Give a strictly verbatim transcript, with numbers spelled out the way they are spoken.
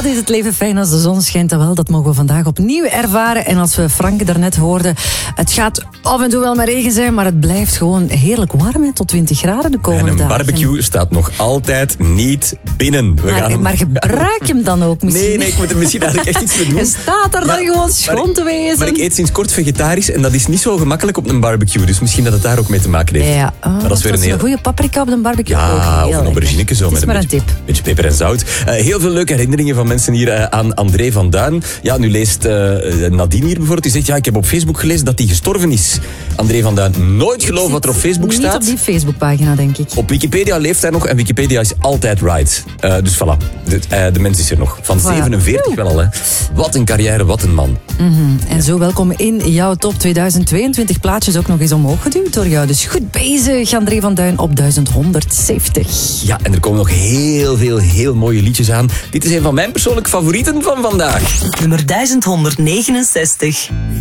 is het leven fijn als de zon schijnt. En wel, dat mogen we vandaag opnieuw ervaren. En als we Frank daarnet hoorden, het gaat af en toe wel maar regen zijn, maar het blijft gewoon heerlijk warm, hè, tot twintig graden de komende dagen. En een barbecue staat nog altijd niet binnen. We maar, gaan... maar gebruik je hem dan ook misschien? Nee, nee, ik moet er misschien eigenlijk echt iets mee doen. Je staat er dan ja, gewoon schoon te wezen. Maar ik eet sinds kort vegetarisch en dat is niet zo gemakkelijk op een barbecue. Dus misschien dat het daar ook mee te maken heeft. Ja, oh, maar dat is weer een, heel... een goede paprika op de barbecue. Ja, ook of een aubergineke zo. Het is met maar een een beetje, tip. beetje peper en zout. Uh, heel veel leuke herinneringen van mensen hier uh, aan André van Duin. Ja, nu leest uh, Nadine hier bijvoorbeeld. Die zegt, ja, ik heb op Facebook gelezen dat hij gestorven is. André van Duin, nooit geloven wat er op Facebook niet staat. Niet op die Facebookpagina, denk ik. Op Wikipedia leeft hij nog en Wikipedia is altijd right. Uh, dus voilà, de, uh, de mens is er nog. Van voilà. zevenenveertig wel al, hè. Wat een carrière, wat een man. Mm-hmm. En zo welkom in jouw top tweeduizend tweeëntwintig plaatjes ook nog eens omhoog geduwd door jou. Dus goed bezig, André van Duin op duizend honderdzeventig. Ja, en er komen nog heel veel, heel mooie liedjes aan. Dit is een van mijn persoonlijke favorieten van vandaag. Nummer duizend honderdnegenenzestig.